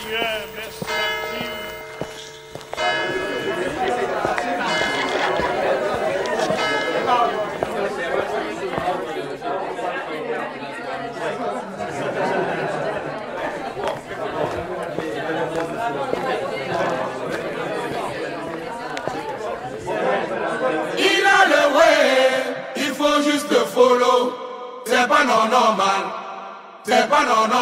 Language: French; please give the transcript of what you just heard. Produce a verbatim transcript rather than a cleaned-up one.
Il a le way, il faut juste follow. C'est pas non normal, c'est pas non normal.